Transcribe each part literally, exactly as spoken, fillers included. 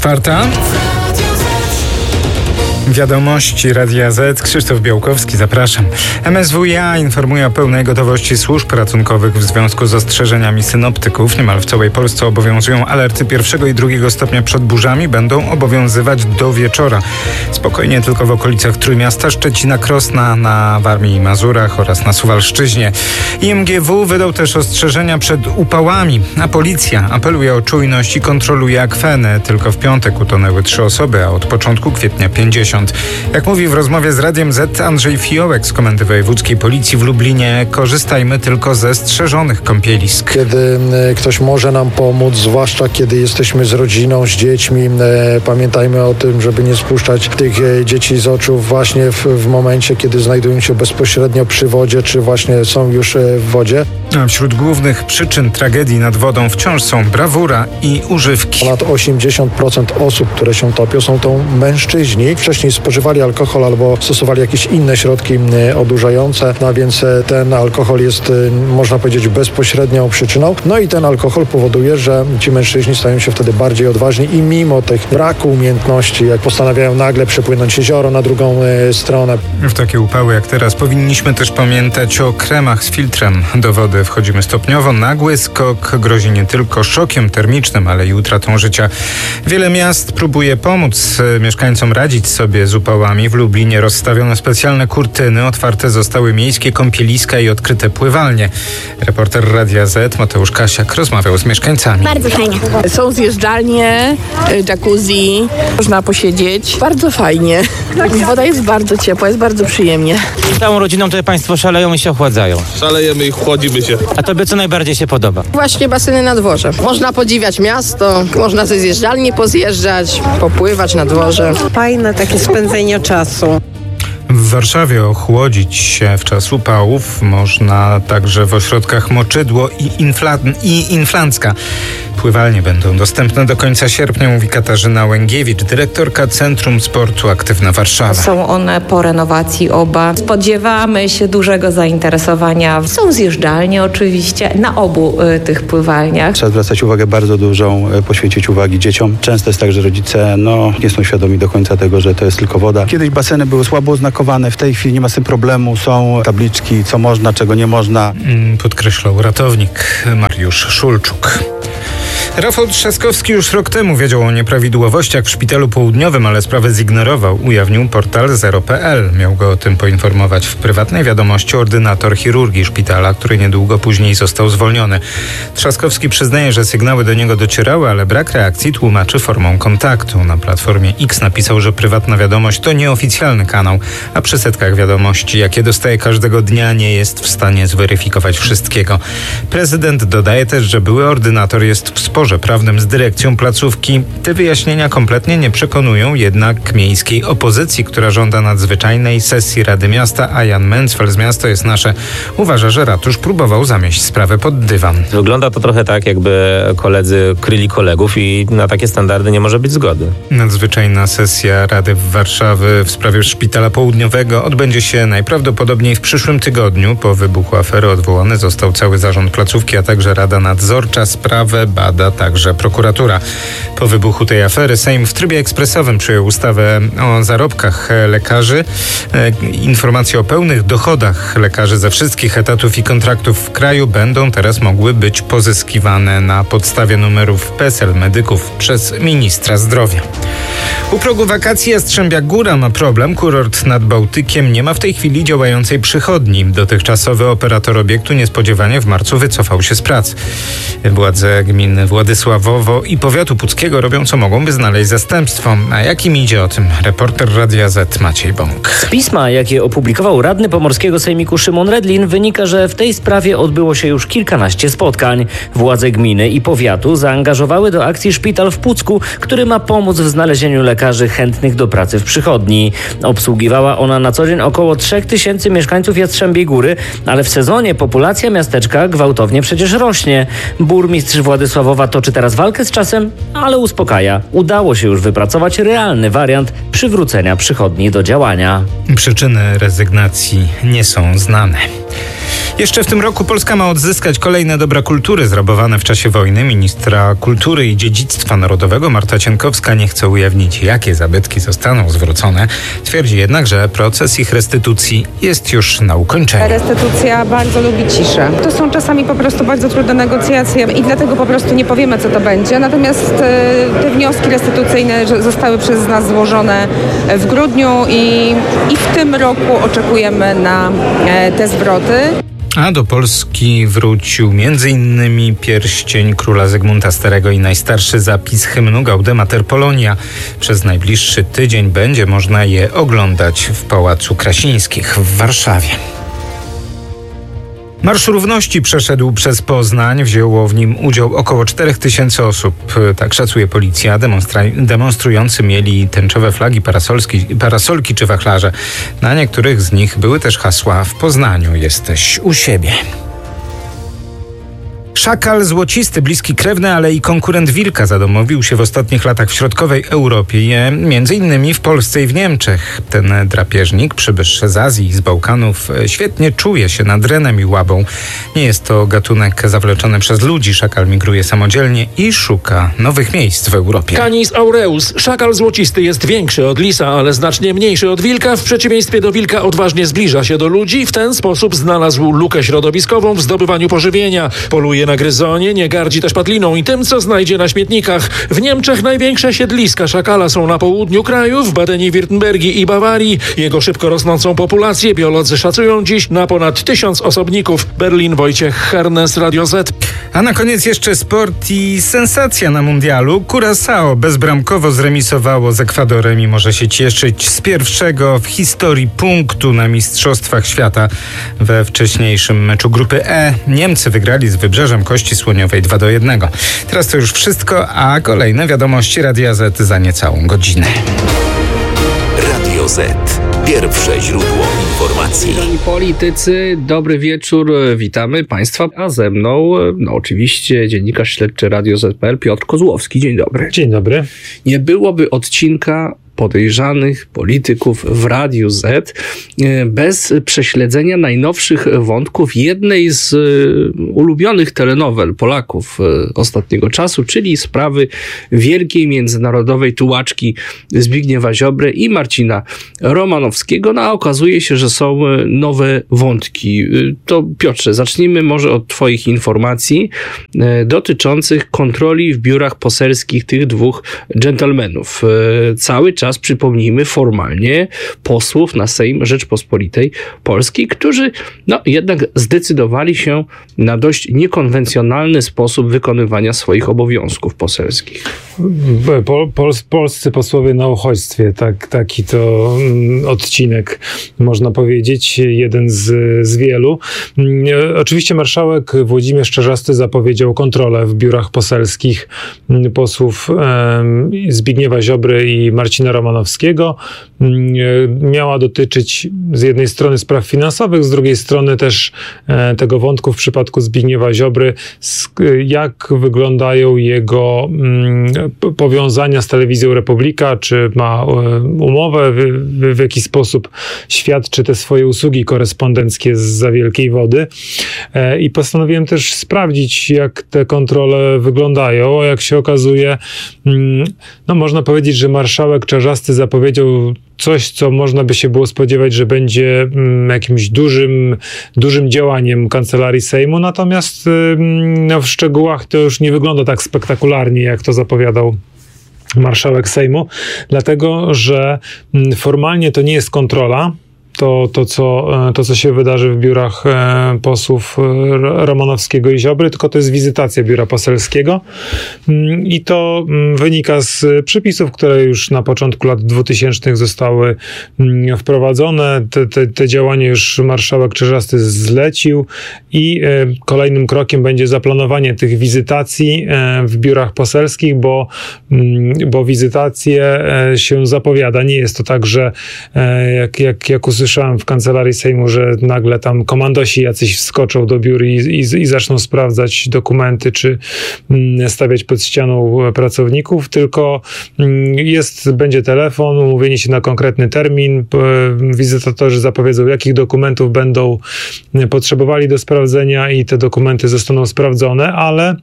Czwarta. Wiadomości Radia Z. Krzysztof Białkowski, zapraszam. M S W iA informuje o pełnej gotowości służb ratunkowych w związku z ostrzeżeniami synoptyków. Niemal w całej Polsce obowiązują alerty pierwszego i drugiego stopnia przed burzami. Będą obowiązywać do wieczora. Spokojnie tylko w okolicach Trójmiasta, Szczecina, Krosna, na Warmii i Mazurach oraz na Suwalszczyźnie. I M G W wydał też ostrzeżenia przed upałami, a policja apeluje o czujność i kontroluje akweny. Tylko w piątek utonęły trzy osoby, a od początku kwietnia pięćdziesiąt. Jak mówi w rozmowie z Radiem Z Andrzej Fiołek z Komendy Wojewódzkiej Policji w Lublinie, korzystajmy tylko ze strzeżonych kąpielisk. Kiedy ktoś może nam pomóc, zwłaszcza kiedy jesteśmy z rodziną, z dziećmi, pamiętajmy o tym, żeby nie spuszczać tych dzieci z oczu właśnie w, w momencie, kiedy znajdują się bezpośrednio przy wodzie, czy właśnie są już w wodzie. A wśród głównych przyczyn tragedii nad wodą wciąż są brawura i używki. Ponad osiemdziesiąt procent osób, które się topią, są to mężczyźni. Wcześniej spożywali alkohol albo stosowali jakieś inne środki odurzające, no a więc ten alkohol jest, można powiedzieć, bezpośrednią przyczyną. No i ten alkohol powoduje, że ci mężczyźni stają się wtedy bardziej odważni i mimo tych braku umiejętności, jak postanawiają nagle przepłynąć jezioro na drugą stronę. W takie upały jak teraz powinniśmy też pamiętać o kremach z filtrem. Do wody wchodzimy stopniowo. Nagły skok grozi nie tylko szokiem termicznym, ale i utratą życia. Wiele miast próbuje pomóc mieszkańcom radzić sobie z upałami. W Lublinie rozstawiono specjalne kurtyny, otwarte zostały miejskie kąpieliska i odkryte pływalnie. Reporter Radia Z Mateusz Kasiak rozmawiał z mieszkańcami. Bardzo fajnie. Są zjeżdżalnie, jacuzzi, można posiedzieć. Bardzo fajnie. Woda jest bardzo ciepła, jest bardzo przyjemnie. Całą rodziną tutaj państwo szaleją i się ochładzają. Szalejemy i chłodzimy się. A tobie co najbardziej się podoba? Właśnie baseny na dworze. Można podziwiać miasto, można ze zjeżdżalni pozjeżdżać, popływać na dworze. Fajne takie spędzenie czasu. W Warszawie ochłodzić się w czas upałów można także w ośrodkach Moczydło i, Infla- i Inflancka. Pływalnie będą dostępne do końca sierpnia, mówi Katarzyna Łęgiewicz, dyrektorka Centrum Sportu Aktywna Warszawa. Są one po renowacji oba. Spodziewamy się dużego zainteresowania. Są zjeżdżalnie oczywiście na obu y, tych pływalniach. Trzeba zwracać uwagę bardzo dużą, y, poświęcić uwagi dzieciom. Często jest tak, że rodzice no, nie są świadomi do końca tego, że to jest tylko woda. Kiedyś baseny były słabo oznakowane, w tej chwili nie ma z tym problemu. Są tabliczki, co można, czego nie można. Podkreślał ratownik Mariusz Szulczuk. Rafał Trzaskowski już rok temu wiedział o nieprawidłowościach w Szpitalu Południowym, ale sprawę zignorował, ujawnił portal zero kropka pe el. Miał go o tym poinformować w prywatnej wiadomości ordynator chirurgii szpitala, który niedługo później został zwolniony. Trzaskowski przyznaje, że sygnały do niego docierały, ale brak reakcji tłumaczy formą kontaktu. Na Platformie X napisał, że prywatna wiadomość to nieoficjalny kanał, a przy setkach wiadomości, jakie dostaje każdego dnia, nie jest w stanie zweryfikować wszystkiego. Prezydent dodaje też, że były ordynator jest w sporze prawnym z dyrekcją placówki. Te wyjaśnienia kompletnie nie przekonują jednak miejskiej opozycji, która żąda nadzwyczajnej sesji Rady Miasta, a Jan Mencfel z Miasto jest Nasze uważa, że ratusz próbował zamieść sprawę pod dywan. Wygląda to trochę tak, jakby koledzy kryli kolegów i na takie standardy nie może być zgody. Nadzwyczajna sesja Rady w Warszawy w sprawie Szpitala Południowego odbędzie się najprawdopodobniej w przyszłym tygodniu. Po wybuchu afery odwołany został cały zarząd placówki, a także Rada Nadzorcza. Sprawę bada także prokuratura. Po wybuchu tej afery Sejm w trybie ekspresowym przyjął ustawę o zarobkach lekarzy. Informacje o pełnych dochodach lekarzy ze wszystkich etatów i kontraktów w kraju będą teraz mogły być pozyskiwane na podstawie numerów P E S E L medyków przez ministra zdrowia. U progu wakacji Jastrzębia Góra ma problem. Kurort nad Bałtykiem nie ma w tej chwili działającej przychodni. Dotychczasowy operator obiektu niespodziewanie w marcu wycofał się z prac. Władze gminy Władysławowo i powiatu puckiego robią co mogą, by znaleźć zastępstwo. A jak im idzie, o tym reporter Radia Z Maciej Bąk. Z pisma, jakie opublikował radny pomorskiego sejmiku Szymon Redlin, wynika, że w tej sprawie odbyło się już kilkanaście spotkań. Władze gminy i powiatu zaangażowały do akcji szpital w Pucku, który ma pomóc w znalezieniu zatrudnieniu lekarzy chętnych do pracy w przychodni. Obsługiwała ona na co dzień około trzy tysiące mieszkańców Jastrzębiej Góry, ale w sezonie populacja miasteczka gwałtownie przecież rośnie. Burmistrz Władysławowa toczy teraz walkę z czasem, ale uspokaja. Udało się już wypracować realny wariant przywrócenia przychodni do działania. Przyczyny rezygnacji nie są znane. Jeszcze w tym roku Polska ma odzyskać kolejne dobra kultury zrabowane w czasie wojny. Ministra Kultury i Dziedzictwa Narodowego Marta Cienkowska nie chce ujawnić, jakie zabytki zostaną zwrócone. Twierdzi jednak, że proces ich restytucji jest już na ukończeniu. Restytucja bardzo lubi ciszę. To są czasami po prostu bardzo trudne negocjacje i dlatego po prostu nie powiemy, co to będzie. Natomiast te wnioski restytucyjne zostały przez nas złożone w grudniu i, i w tym roku oczekujemy na te zwroty. A do Polski wrócił między innymi pierścień króla Zygmunta Starego i najstarszy zapis hymnu Gaudeamer Polonia. Przez najbliższy tydzień będzie można je oglądać w Pałacu Krasińskich w Warszawie. Marsz Równości przeszedł przez Poznań. Wzięło w nim udział około cztery tysiące osób. Tak szacuje policja. Demonstra- demonstrujący mieli tęczowe flagi, parasolki, parasolki czy wachlarze. Na niektórych z nich były też hasła: w Poznaniu jesteś u siebie. Szakal złocisty, bliski krewny, ale i konkurent wilka zadomowił się w ostatnich latach w środkowej Europie, między innymi w Polsce i w Niemczech. Ten drapieżnik, przybysz z Azji i z Bałkanów, świetnie czuje się nad renem i łabą. Nie jest to gatunek zawleczony przez ludzi. Szakal migruje samodzielnie i szuka nowych miejsc w Europie. Canis aureus. Szakal złocisty jest większy od lisa, ale znacznie mniejszy od wilka. W przeciwieństwie do wilka odważnie zbliża się do ludzi. W ten sposób znalazł lukę środowiskową w zdobywaniu pożywienia. Poluje na gryzonie, nie gardzi też padliną i tym, co znajdzie na śmietnikach. W Niemczech największe siedliska szakala są na południu kraju, w Badeni-Wirtembergii i Bawarii. Jego szybko rosnącą populację biolodzy szacują dziś na ponad tysiąc osobników. Berlin, Wojciech Hernes, Radio Z. A na koniec jeszcze sport i sensacja na mundialu. Curaçao bezbramkowo zremisowało z Ekwadorem i może się cieszyć z pierwszego w historii punktu na Mistrzostwach Świata. We wcześniejszym meczu grupy E Niemcy wygrali z Wybrzeżem Kości Słoniowej dwa do jednego. Teraz to już wszystko, a kolejne wiadomości Radia Z za niecałą godzinę. Radio Z. Pierwsze źródło informacji. Politycy, dobry wieczór, witamy Państwa, a ze mną no oczywiście dziennikarz śledczy Radio Z kropka P L Piotr Kozłowski. Dzień dobry. Dzień dobry. Nie byłoby odcinka podejrzanych polityków w Radiu Z bez prześledzenia najnowszych wątków jednej z ulubionych telenowel Polaków ostatniego czasu, czyli sprawy wielkiej międzynarodowej tułaczki Zbigniewa Ziobry i Marcina Romanowskiego. No a okazuje się, że są nowe wątki. To Piotrze, zacznijmy może od twoich informacji dotyczących kontroli w biurach poselskich tych dwóch dżentelmenów. Cały czas przypomnijmy formalnie posłów na Sejm Rzeczpospolitej Polskiej, którzy no jednak zdecydowali się na dość niekonwencjonalny sposób wykonywania swoich obowiązków poselskich. Pol, pol, polscy posłowie na uchodźstwie, tak, taki to mm, odcinek, można powiedzieć, jeden z, z wielu. Oczywiście marszałek Włodzimierz Czarzasty zapowiedział kontrolę w biurach poselskich posłów em, Zbigniewa Ziobry i Marcina Romanowskiego. Miała dotyczyć z jednej strony spraw finansowych, z drugiej strony też e, tego wątku w przypadku Zbigniewa Ziobry, z, jak wyglądają jego mm, powiązania z Telewizją Republika, czy ma e, umowę, w, w, w jaki sposób świadczy te swoje usługi korespondenckie zza wielkiej wody. E, I postanowiłem też sprawdzić, jak te kontrole wyglądają. Jak się okazuje, mm, no można powiedzieć, że marszałek Czarzasty zapowiedział coś, co można by się było spodziewać, że będzie mm, jakimś dużym, dużym działaniem Kancelarii Sejmu, natomiast ym, no, w szczegółach to już nie wygląda tak spektakularnie, jak to zapowiadał marszałek Sejmu, dlatego, że mm, formalnie to nie jest kontrola, to, to, co, to, co się wydarzy w biurach posłów Romanowskiego i Ziobry, tylko to jest wizytacja biura poselskiego i to wynika z przepisów, które już na początku lat dwutysięcznych zostały wprowadzone. Te, te, te działania już marszałek Czerzasty zlecił i kolejnym krokiem będzie zaplanowanie tych wizytacji w biurach poselskich, bo, bo wizytacje się zapowiada. Nie jest to tak, że jak, jak, jak usłyszałem w kancelarii Sejmu, że nagle tam komandosi jacyś wskoczą do biur i, i, i zaczną sprawdzać dokumenty, czy stawiać pod ścianą pracowników, tylko jest, będzie telefon, umówienie się na konkretny termin, wizytatorzy zapowiedzą, jakich dokumentów będą potrzebowali do sprawdzenia i te dokumenty zostaną sprawdzone, ale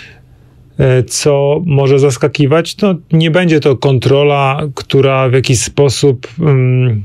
co może zaskakiwać, no nie będzie to kontrola, która w jakiś sposób um,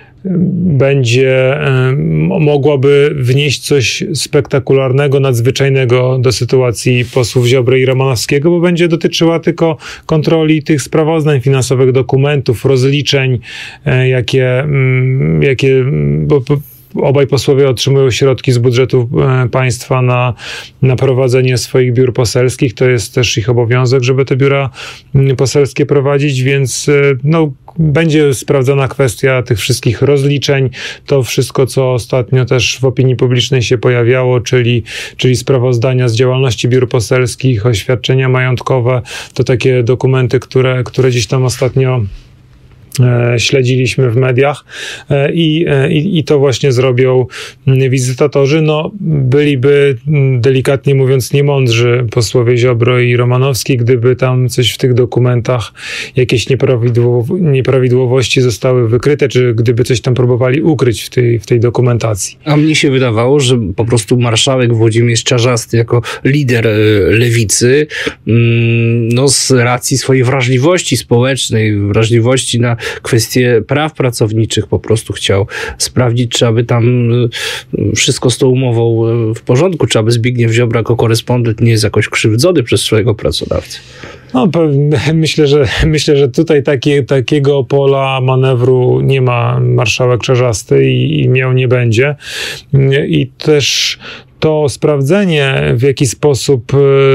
będzie um, mogłaby wnieść coś spektakularnego, nadzwyczajnego do sytuacji posłów Ziobry i Romanowskiego, bo będzie dotyczyła tylko kontroli tych sprawozdań finansowych, dokumentów, rozliczeń, e, jakie, m, jakie bo, bo, obaj posłowie otrzymują środki z budżetu państwa na, na prowadzenie swoich biur poselskich. To jest też ich obowiązek, żeby te biura poselskie prowadzić, więc no, będzie sprawdzona kwestia tych wszystkich rozliczeń. To wszystko, co ostatnio też w opinii publicznej się pojawiało, czyli, czyli sprawozdania z działalności biur poselskich, oświadczenia majątkowe, to takie dokumenty, które, które gdzieś tam ostatnio śledziliśmy w mediach i, i, i to właśnie zrobią wizytatorzy. No, byliby, delikatnie mówiąc, niemądrzy posłowie Ziobro i Romanowski, gdyby tam coś w tych dokumentach, jakieś nieprawidłowo, nieprawidłowości zostały wykryte, czy gdyby coś tam próbowali ukryć w tej, w tej dokumentacji. A mnie się wydawało, że po prostu marszałek Włodzimierz Czarzasty jako lider lewicy, no z racji swojej wrażliwości społecznej, wrażliwości na kwestie praw pracowniczych po prostu chciał sprawdzić, czy aby tam wszystko z tą umową w porządku, czy aby Zbigniew Ziobro jako korespondent nie jest jakoś krzywdzony przez swojego pracodawcę. No, myślę, że myślę, że tutaj takie, takiego pola manewru nie ma marszałek Czerzasty i, i miał nie będzie. I też to sprawdzenie, w jaki sposób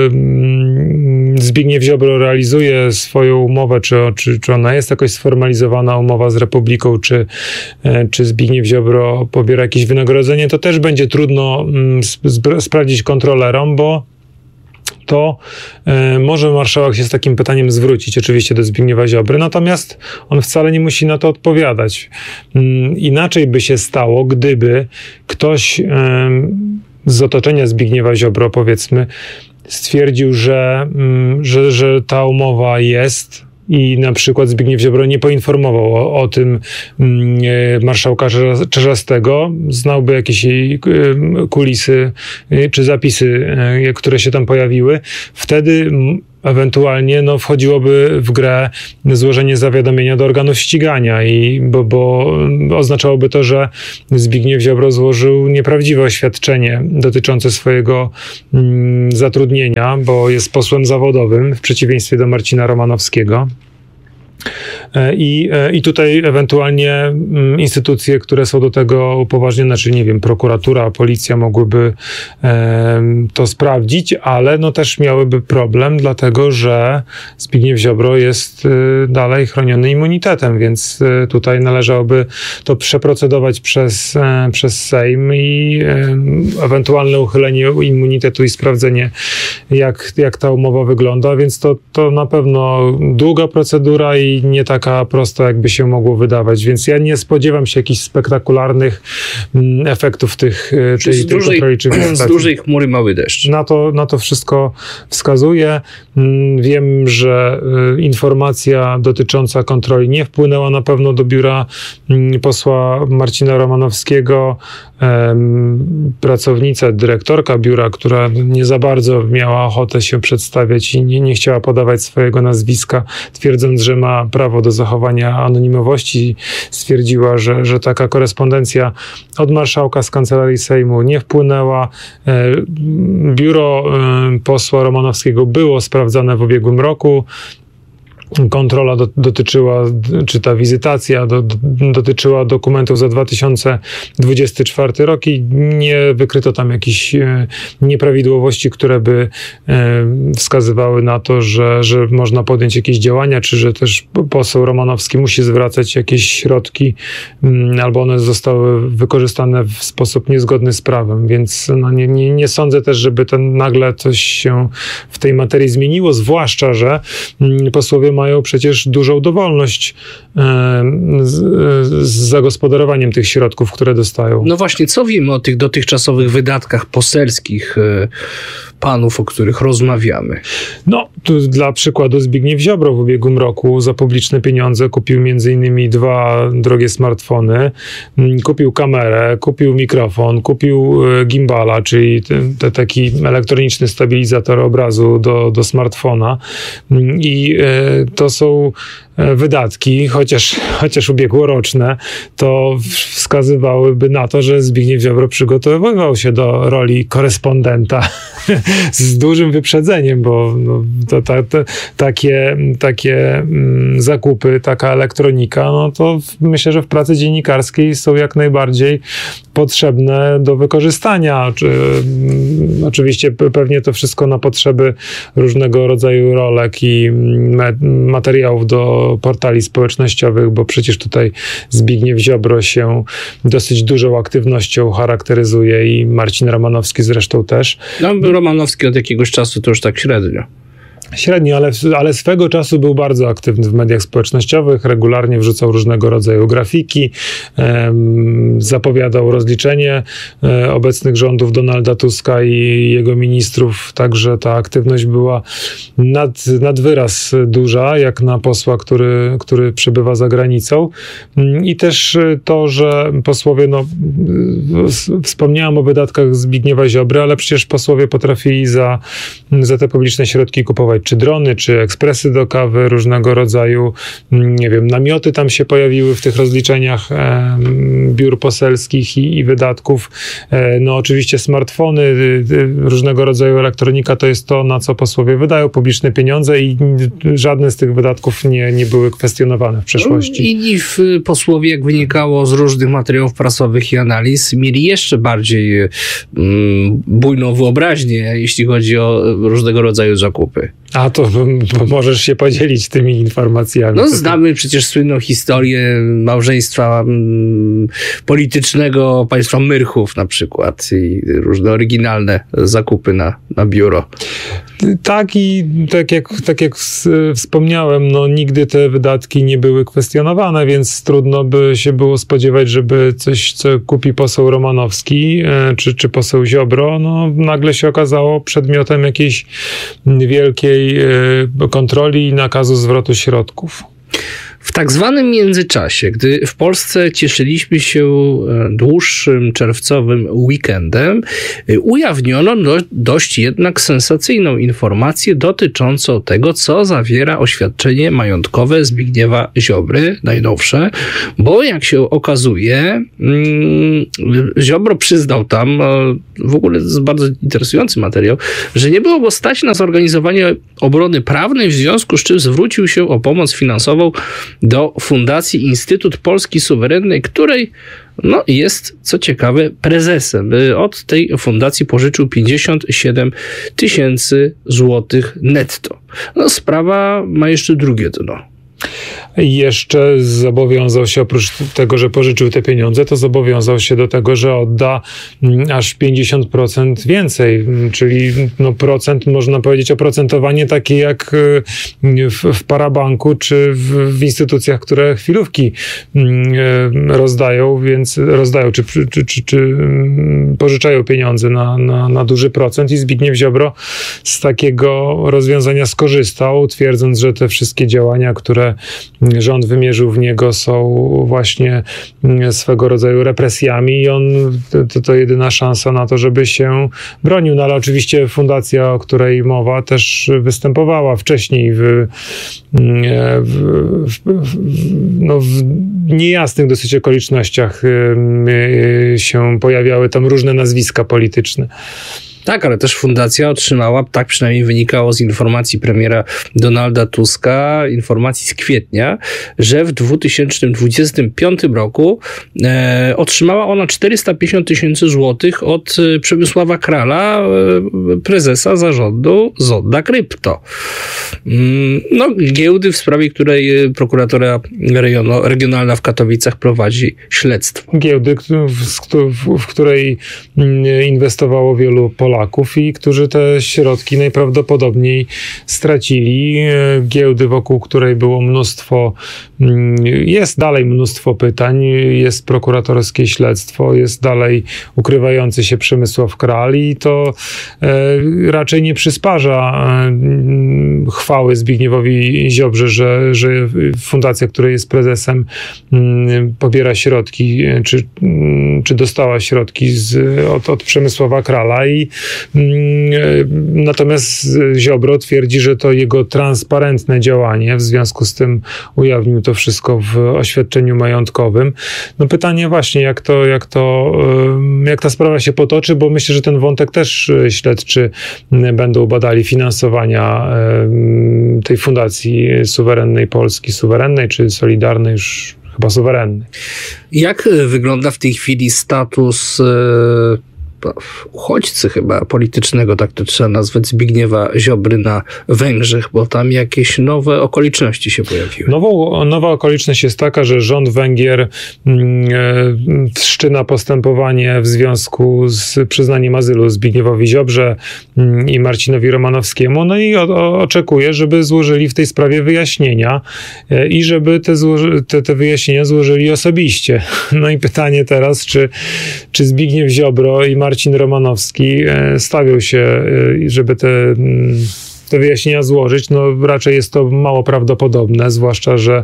Zbigniew Ziobro realizuje swoją umowę, czy, czy, czy ona jest jakoś sformalizowana, umowa z Republiką, czy, czy Zbigniew Ziobro pobiera jakieś wynagrodzenie, to też będzie trudno sp- sprawdzić kontrolerom, bo to y, może marszałek się z takim pytaniem zwrócić oczywiście do Zbigniewa Ziobry, natomiast on wcale nie musi na to odpowiadać. Y, inaczej by się stało, gdyby ktoś y, z otoczenia Zbigniewa Ziobro, powiedzmy, stwierdził, że, y, że, że ta umowa jest i na przykład Zbigniew Ziobro nie poinformował o, o tym y, marszałka Czerzastego, znałby jakieś y, kulisy y, czy zapisy, y, które się tam pojawiły, wtedy y, ewentualnie no, wchodziłoby w grę złożenie zawiadomienia do organów ścigania, i, bo, bo oznaczałoby to, że Zbigniew Ziobro złożył nieprawdziwe oświadczenie dotyczące swojego mm, zatrudnienia, bo jest posłem zawodowym w przeciwieństwie do Marcina Romanowskiego. I, I tutaj ewentualnie instytucje, które są do tego upoważnione, czyli nie wiem, prokuratura, policja mogłyby e, to sprawdzić, ale no też miałyby problem, dlatego że Zbigniew Ziobro jest e, dalej chroniony immunitetem, więc e, tutaj należałoby to przeprocedować przez, e, przez Sejm i e, ewentualne uchylenie immunitetu i sprawdzenie, jak, jak ta umowa wygląda, więc to, to na pewno długa procedura i nie taka prosta, jakby się mogło wydawać, więc ja nie spodziewam się jakichś spektakularnych mm, efektów tych, tej, z, tej dużej, kontroli. Czy z dużej chmury mały deszcz. Na to, na to wszystko wskazuje. Mm, wiem, że y, informacja dotycząca kontroli nie wpłynęła na pewno do biura y, posła Marcina Romanowskiego. Pracownica, dyrektorka biura, która nie za bardzo miała ochotę się przedstawiać i nie, nie chciała podawać swojego nazwiska, twierdząc, że ma prawo do zachowania anonimowości, stwierdziła, że, że taka korespondencja od marszałka z kancelarii Sejmu nie wpłynęła. Biuro posła Romanowskiego było sprawdzane w ubiegłym roku. kontrola do, dotyczyła, czy ta wizytacja do, do, dotyczyła dokumentów za dwa tysiące dwudziesty czwarty rok i nie wykryto tam jakichś e, nieprawidłowości, które by e, wskazywały na to, że, że można podjąć jakieś działania, czy że też poseł Romanowski musi zwracać jakieś środki, m, albo one zostały wykorzystane w sposób niezgodny z prawem, więc no, nie, nie, nie sądzę też, żeby ten nagle coś się w tej materii zmieniło, zwłaszcza, że m, posłowie mają przecież dużą dowolność e, z, z zagospodarowaniem tych środków, które dostają. No właśnie, co wiemy o tych dotychczasowych wydatkach poselskich e, panów, o których rozmawiamy? No, tu dla przykładu Zbigniew Ziobro w ubiegłym roku za publiczne pieniądze kupił między innymi dwa drogie smartfony, kupił kamerę, kupił mikrofon, kupił gimbala, czyli te, te taki elektroniczny stabilizator obrazu do, do smartfona i e, to są wydatki, chociaż, chociaż ubiegłoroczne, to wskazywałyby na to, że Zbigniew Ziobro przygotowywał się do roli korespondenta z dużym wyprzedzeniem, bo no, to, to, to, takie, takie mm, zakupy, taka elektronika, no to myślę, że w pracy dziennikarskiej są jak najbardziej potrzebne do wykorzystania. Czy, mm, oczywiście pewnie to wszystko na potrzeby różnego rodzaju rolek i me- materiałów do portali społecznościowych, bo przecież tutaj Zbigniew Ziobro się dosyć dużą aktywnością charakteryzuje i Marcin Romanowski zresztą też. No, Romanowski od jakiegoś czasu to już tak średnio. Średnio, ale, ale swego czasu był bardzo aktywny w mediach społecznościowych, regularnie wrzucał różnego rodzaju grafiki, em, zapowiadał rozliczenie e, obecnych rządów Donalda Tuska i jego ministrów, także ta aktywność była nad, nad wyraz duża, jak na posła, który, który przebywa za granicą. I też to, że posłowie, no wspomniałem o wydatkach Zbigniewa Ziobry, ale przecież posłowie potrafili za, za te publiczne środki kupować czy drony, czy ekspresy do kawy różnego rodzaju, nie wiem, namioty tam się pojawiły w tych rozliczeniach e, biur poselskich i, i wydatków. E, no oczywiście smartfony, y, y, różnego rodzaju elektronika to jest to, na co posłowie wydają publiczne pieniądze i żadne z tych wydatków nie, nie były kwestionowane w przeszłości. Inni posłowie, jak wynikało z różnych materiałów prasowych i analiz, mieli jeszcze bardziej mm, bujną wyobraźnię, jeśli chodzi o różnego rodzaju zakupy. A to możesz się podzielić tymi informacjami. No znamy przecież słynną historię małżeństwa mm, politycznego państwa Myrchów na przykład i różne oryginalne zakupy na, na biuro. Tak i tak jak, tak jak wspomniałem, no nigdy te wydatki nie były kwestionowane, więc trudno by się było spodziewać, żeby coś, co kupi poseł Romanowski czy, czy poseł Ziobro, no nagle się okazało przedmiotem jakiejś wielkiej kontroli i nakazu zwrotu środków. W tak zwanym międzyczasie, gdy w Polsce cieszyliśmy się dłuższym czerwcowym weekendem, ujawniono do, dość jednak sensacyjną informację dotyczącą tego, co zawiera oświadczenie majątkowe Zbigniewa Ziobry, najnowsze, bo jak się okazuje, Ziobro przyznał tam, w ogóle to jest bardzo interesujący materiał, że nie było go stać na zorganizowanie obrony prawnej, w związku z czym zwrócił się o pomoc finansową do Fundacji Instytut Polski Suwerennej, której no, jest, co ciekawe, prezesem. Od tej fundacji pożyczył pięćdziesiąt siedem tysięcy złotych netto. No, sprawa ma jeszcze drugie dno. I jeszcze zobowiązał się, oprócz tego, że pożyczył te pieniądze, to zobowiązał się do tego, że odda aż pięćdziesiąt procent więcej, czyli no procent, można powiedzieć, oprocentowanie takie jak w, w parabanku, czy w, w instytucjach, które chwilówki rozdają, więc rozdają, czy, czy, czy, czy pożyczają pieniądze na, na, na duży procent i Zbigniew Ziobro z takiego rozwiązania skorzystał, twierdząc, że te wszystkie działania, które rząd wymierzył w niego, są właśnie swego rodzaju represjami i on, to, to jedyna szansa na to, żeby się bronił. No ale oczywiście fundacja, o której mowa, też występowała wcześniej w, w, w, no w niejasnych dosyć okolicznościach się pojawiały tam różne nazwiska polityczne. Tak, ale też fundacja otrzymała, tak przynajmniej wynikało z informacji premiera Donalda Tuska, informacji z kwietnia, że w dwa tysiące dwudziestym piątym roku e, otrzymała ona czterysta pięćdziesiąt tysięcy złotych od e, Przemysława Krala, e, prezesa zarządu Zodda Krypto. Mm, no, giełdy, w sprawie której prokuratura regionu, regionalna w Katowicach prowadzi śledztwo. Giełdy, w, w której inwestowało wielu Polaków i którzy te środki najprawdopodobniej stracili. Giełdy, wokół której było mnóstwo, jest dalej mnóstwo pytań, jest prokuratorskie śledztwo, jest dalej ukrywający się Przemysław Kral i to e, raczej nie przysparza e, chwały Zbigniewowi Ziobrze, że, że fundacja, której jest prezesem, m, pobiera środki, czy, m, czy dostała środki z, od, od Przemysława Krala i m, natomiast Ziobro twierdzi, że to jego transparentne działanie, w związku z tym ujawnił to wszystko w oświadczeniu majątkowym. No pytanie właśnie, jak to, jak to, jak ta sprawa się potoczy, bo myślę, że ten wątek też śledczy będą badali finansowania tej Fundacji Suwerennej Polski, suwerennej czy solidarnej, już chyba suwerennej. Jak wygląda w tej chwili status uchodźcy chyba politycznego, tak to trzeba nazwać, Zbigniewa Ziobry na Węgrzech, bo tam jakieś nowe okoliczności się pojawiły. Nową, nowa okoliczność jest taka, że rząd Węgier mm, wszczyna postępowanie w związku z przyznaniem azylu Zbigniewowi Ziobrze mm, i Marcinowi Romanowskiemu, no i o, o, oczekuje, żeby złożyli w tej sprawie wyjaśnienia e, i żeby te, złoży, te, te wyjaśnienia złożyli osobiście. No i pytanie teraz, czy, czy Zbigniew Ziobro i Marcin Romanowski stawią się, żeby te, te wyjaśnienia złożyć. No raczej jest to mało prawdopodobne, zwłaszcza, że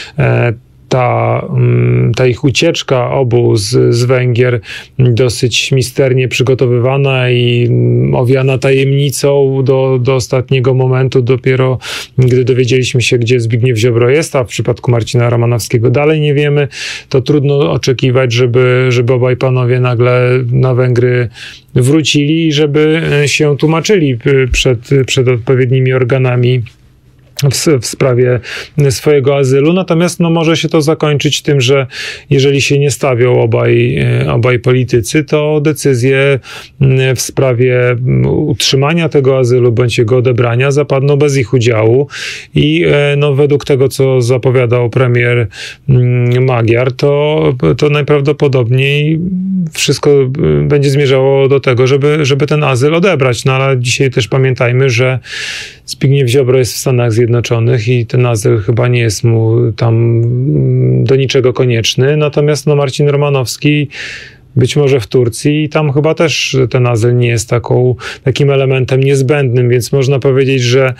ta, ta ich ucieczka obu z, z Węgier dosyć misternie przygotowywana i owiana tajemnicą do, do ostatniego momentu. Dopiero gdy dowiedzieliśmy się, gdzie Zbigniew Ziobro jest, a w przypadku Marcina Romanowskiego dalej nie wiemy, to trudno oczekiwać, żeby, żeby obaj panowie nagle na Węgry wrócili i żeby się tłumaczyli przed, przed odpowiednimi organami W, w sprawie swojego azylu, natomiast no, może się to zakończyć tym, że jeżeli się nie stawią obaj, obaj politycy, to decyzje w sprawie utrzymania tego azylu bądź jego odebrania zapadną bez ich udziału i no, według tego, co zapowiadał premier Magyar, to, to najprawdopodobniej wszystko będzie zmierzało do tego, żeby, żeby ten azyl odebrać. No ale dzisiaj też pamiętajmy, że Zbigniew Ziobro jest w Stanach Zjednoczonych i ten azyl chyba nie jest mu tam do niczego konieczny. Natomiast no, Marcin Romanowski być może w Turcji i tam chyba też ten azyl nie jest taką, takim elementem niezbędnym, więc można powiedzieć, że,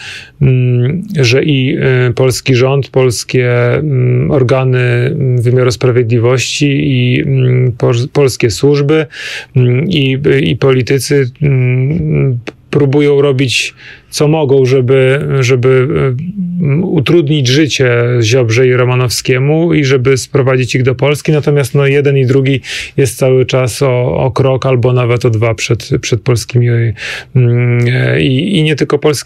że i polski rząd, polskie organy wymiaru sprawiedliwości i polskie służby i, i politycy próbują robić co mogą, żeby, żeby utrudnić życie Ziobrze i Romanowskiemu i żeby sprowadzić ich do Polski. Natomiast no, jeden i drugi jest cały czas o, o krok albo nawet o dwa przed, przed polskimi i, i nie tylko polskimi